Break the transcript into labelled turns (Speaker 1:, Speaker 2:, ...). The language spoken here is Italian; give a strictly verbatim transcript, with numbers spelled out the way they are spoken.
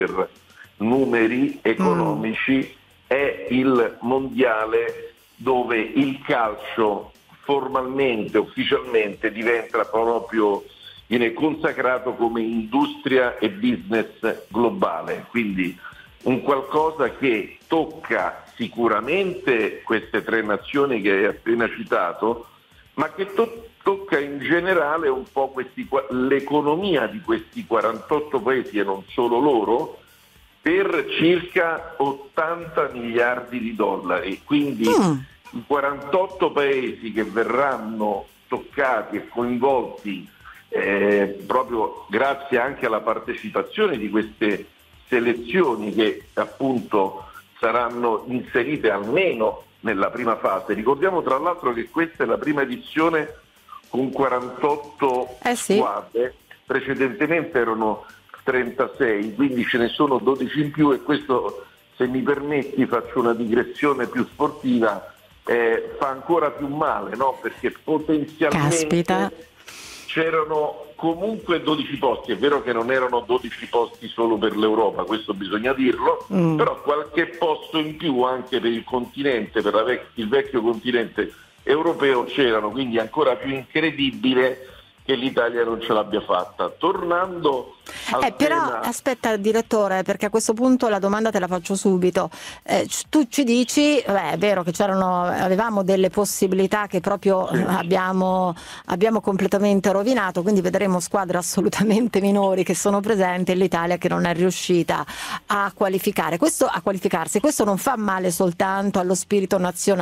Speaker 1: per numeri economici mm. è il mondiale dove il calcio formalmente, ufficialmente diventa proprio, viene consacrato come industria e business globale, quindi un qualcosa che tocca sicuramente queste tre nazioni che hai appena citato, ma che to- tocca in generale un po' questi, l'economia di questi quarantotto paesi e non solo loro, per circa ottanta miliardi di dollari. Quindi mm. i quarantotto paesi che verranno toccati e coinvolti eh, proprio grazie anche alla partecipazione di queste selezioni che appunto saranno inserite almeno nella prima fase. Ricordiamo tra l'altro che questa è la prima edizione con quarantotto
Speaker 2: eh sì.
Speaker 1: squadre, precedentemente erano trentasei, quindi ce ne sono dodici in più, e questo, se mi permetti, faccio una digressione più sportiva, eh, fa ancora più male, no? Perché potenzialmente
Speaker 2: Caspita.
Speaker 1: c'erano comunque dodici posti, è vero che non erano dodici posti solo per l'Europa, questo bisogna dirlo, mm. però qualche posto in più anche per il continente, per la vec- il vecchio continente europeo c'erano, quindi è ancora più incredibile che l'Italia non ce l'abbia fatta. Tornando al
Speaker 2: eh, però
Speaker 1: tema...
Speaker 2: aspetta direttore, perché a questo punto la domanda te la faccio subito. Eh, tu ci dici, beh, è vero che c'erano, avevamo delle possibilità che proprio sì. abbiamo, abbiamo completamente rovinato, quindi vedremo squadre assolutamente minori che sono presenti e l'Italia che non è riuscita a qualificare. Questo, a qualificarsi. Questo non fa male soltanto allo spirito nazionale